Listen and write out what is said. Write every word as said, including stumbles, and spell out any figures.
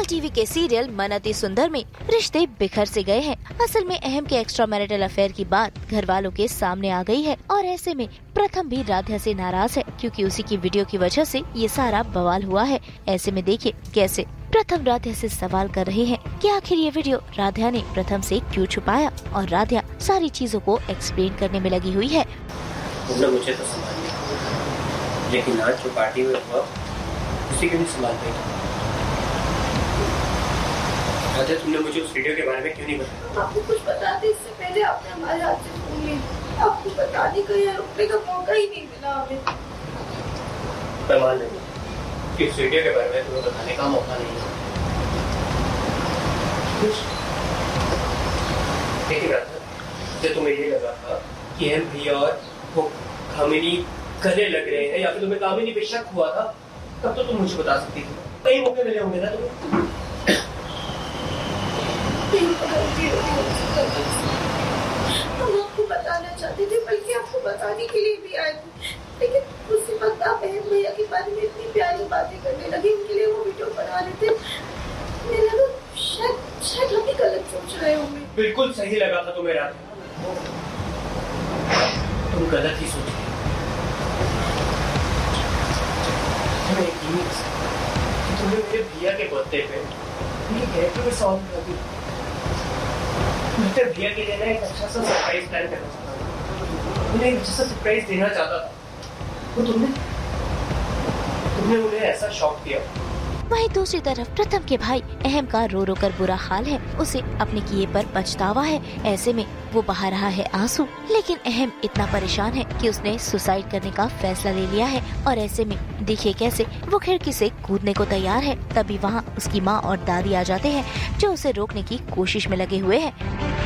दंगल TV के serial मन अति सुंदर में रिश्ते बिखर से गए हैं। असल में अहम के एक्स्ट्रा मैरिटल अफेयर की बात घर वालों के सामने आ गई है और ऐसे में प्रथम भी राध्या से नाराज है, क्योंकि उसी की वीडियो की वजह से ये सारा बवाल हुआ है। ऐसे में देखिए कैसे प्रथम राध्या से सवाल कर रहे हैं कि आखिर ये वीडियो राध्या ने प्रथम से क्यों छुपाया, और राध्या सारी चीजों को एक्सप्लेन करने में लगी हुई है। तुमने मुझे तो संभाल लिया, लेकिन आज जो पार्टी में हुआ उसी को नहीं संभाल पाई। राधा, तुमने मुझे उस वीडियो के बारे में क्यों नहीं बताया? आपको कुछ बताते इससे पहले आपने हमारे हाथ से फोन लिया। आपको बताने का या रुकने का मौका ही नहीं मिला हमें। मैं मान लेंगे कि उस वीडियो के बारे में तुम्हें बताने का मौका नहीं है, लेकिन राधा, जब तुम्हें ये लगा था कि हम भैया और वो कामिनी गले लग रहे हैं या फिर तुम्हें कामिनी पे शक हुआ था, तब तो तुम मुझे बता सकती थी। कई मौके मिले होंगे ना तुम्हें। हम आपको बताना चाहते थे, बल्कि आपको बताने के लिए भी आए थे, लेकिन उसी वक्त आप बहन भैया के बारे में इतनी प्यारी बातें करने लगे, उनके लिए वो वीडियो बना रहे थे। मुझे लगा शायद शायद हम ही गलत सोच रहे होंगे। बिल्कुल सही लगा था तुम्हें राधा, तुम गलत ही सोच रहे। तुम्हें यकीन नहीं कि तुमने मेरे भैया के बर्थडे पे मेरे कैरेक्टर में सॉल्व कर दी। मैं तो भैया के लिए ना एक अच्छा सा सरप्राइज प्लान करना चाहता था, उन्हें एक अच्छा सा सरप्राइज देना चाहता था, तो तुमने तुमने उन्हें ऐसा शॉक दिया। वहीं दूसरी तरफ प्रथम के भाई अहम का रो रो कर बुरा हाल है, उसे अपने किए पर पछतावा है। ऐसे में वो बहा रहा है आंसू, लेकिन अहम इतना परेशान है कि उसने सुसाइड करने का फैसला ले लिया है। और ऐसे में देखिए कैसे वो खिड़की से कूदने को तैयार है, तभी वहाँ उसकी माँ और दादी आ जाते हैं, जो उसे रोकने की कोशिश में लगे हुए हैं।